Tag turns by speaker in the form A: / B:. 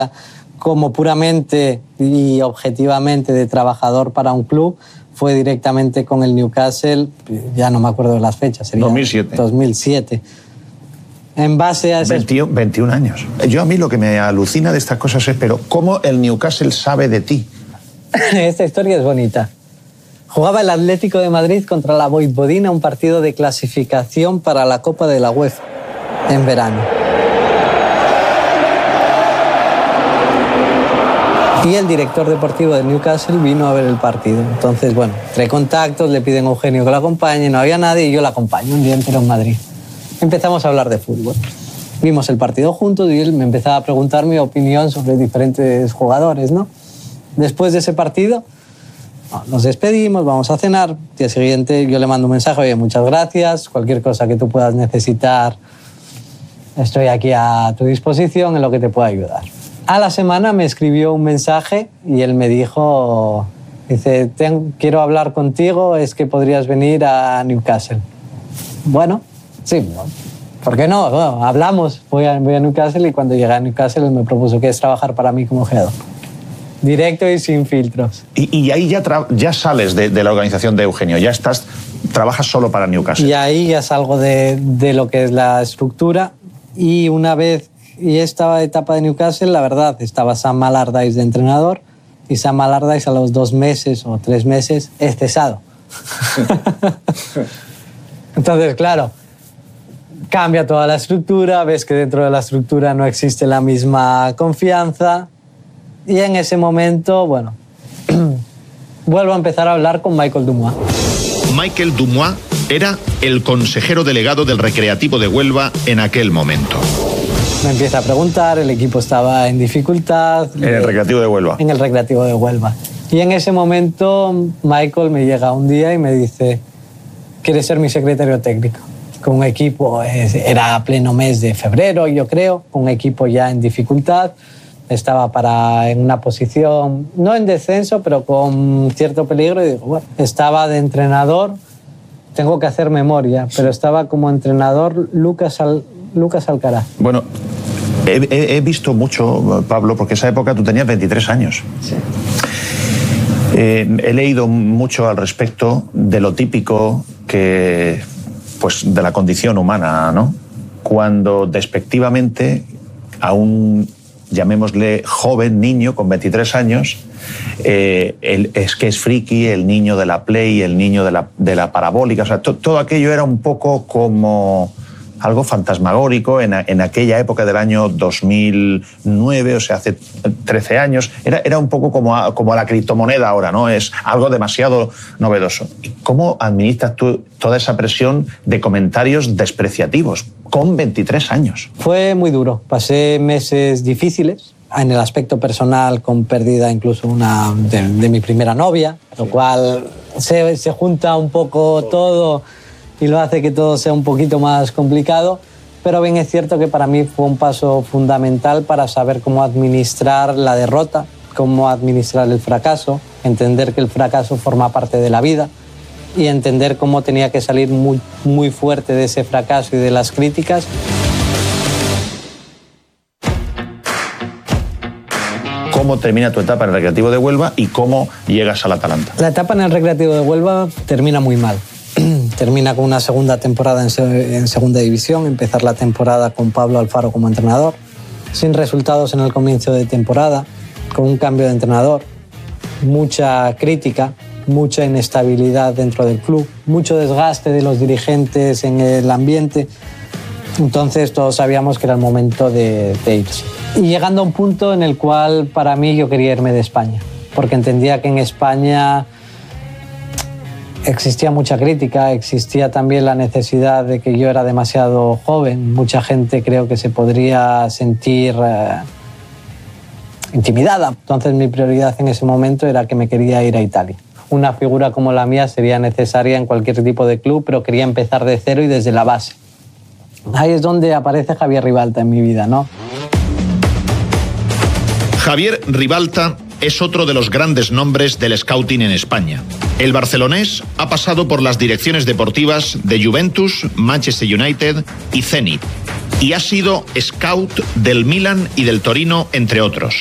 A: como puramente y objetivamente de trabajador para un club fue directamente con el Newcastle, ya no me acuerdo de las fechas, sería 2007. En base a
B: 21 años. A mí lo que me alucina de estas cosas es, pero ¿cómo el Newcastle sabe de ti?
A: Esta historia es bonita. Jugaba el Atlético de Madrid contra la Vojvodina, un partido de clasificación para la Copa de la UEFA en verano. Y el director deportivo del Newcastle vino a ver el partido. Entonces, bueno, entre contactos, le piden a Eugenio que lo acompañe, no había nadie y yo lo acompaño un día entero en Madrid. Empezamos a hablar de fútbol. Vimos el partido juntos y él me empezaba a preguntar mi opinión sobre diferentes jugadores, ¿no? Después de ese partido, nos despedimos, vamos a cenar. El día siguiente yo le mando un mensaje, oye, muchas gracias, cualquier cosa que tú puedas necesitar, estoy aquí a tu disposición en lo que te pueda ayudar. A la semana me escribió un mensaje y él me dijo, dice, quiero hablar contigo, es que podrías venir a Newcastle. Bueno, sí, ¿por qué no? Bueno, hablamos, voy a Newcastle y cuando llegué a Newcastle él me propuso que es trabajar para mí como jugador. Directo y sin filtros.
B: Y ahí ya sales de la organización de Eugenio, trabajas solo para Newcastle.
A: Y ahí ya salgo de lo que es la estructura y una vez, y esta etapa de Newcastle, la verdad, estaba Sam Allardyce de entrenador y Sam Allardyce a los 2 meses o 3 meses es cesado. Entonces, claro, cambia toda la estructura, ves que dentro de la estructura no existe la misma confianza y en ese momento, bueno, vuelvo a empezar a hablar con Michael Dumois.
C: Michael Dumois era el consejero delegado del Recreativo de Huelva en aquel momento.
A: Me empieza a preguntar, el equipo estaba en dificultad.
B: En el Recreativo de Huelva.
A: En el Recreativo de Huelva. Y en ese momento Michael me llega un día y me dice, ¿quieres ser mi secretario técnico? Con un equipo, era pleno mes de febrero, yo creo, un equipo ya en dificultad. Estaba en una posición, no en descenso, pero con cierto peligro. Y digo, bueno, estaba de entrenador, tengo que hacer memoria, pero estaba como entrenador Lucas Alcaraz.
B: Bueno, he visto mucho, Pablo, porque esa época tú tenías 23 años.
A: Sí.
B: He leído mucho al respecto de lo típico que, pues, de la condición humana, ¿no? Cuando despectivamente a un, llamémosle, joven niño con 23 años, es que es friki, el niño de la Play, el niño de la parabólica, o sea, todo aquello era un poco como algo fantasmagórico en aquella época del año 2009, o sea, hace 13 años. Era un poco como la criptomoneda ahora, ¿no? Es algo demasiado novedoso. ¿Cómo administras tú toda esa presión de comentarios despreciativos con 23 años?
A: Fue muy duro. Pasé meses difíciles en el aspecto personal, con pérdida incluso de mi primera novia, lo cual se junta un poco todo y lo hace que todo sea un poquito más complicado, pero bien es cierto que para mí fue un paso fundamental para saber cómo administrar la derrota, cómo administrar el fracaso, entender que el fracaso forma parte de la vida y entender cómo tenía que salir muy, muy fuerte de ese fracaso y de las críticas.
B: ¿Cómo termina tu etapa en el Recreativo de Huelva y cómo llegas al Atalanta?
A: La etapa en el Recreativo de Huelva termina muy mal. Termina con una segunda temporada en segunda división, empezar la temporada con Pablo Alfaro como entrenador, sin resultados en el comienzo de temporada, con un cambio de entrenador, mucha crítica, mucha inestabilidad dentro del club, mucho desgaste de los dirigentes en el ambiente. Entonces todos sabíamos que era el momento de irse. Y llegando a un punto en el cual para mí yo quería irme de España, porque entendía que en España existía mucha crítica, existía también la necesidad de que yo era demasiado joven. Mucha gente creo que se podría sentir intimidada. Entonces mi prioridad en ese momento era que me quería ir a Italia. Una figura como la mía sería necesaria en cualquier tipo de club, pero quería empezar de cero y desde la base. Ahí es donde aparece Javier Ribalta en mi vida, ¿no?
C: Javier Ribalta es otro de los grandes nombres del scouting en España. El barcelonés ha pasado por las direcciones deportivas de Juventus, Manchester United y Zenit. y ha sido scout del Milan y del Torino, entre otros.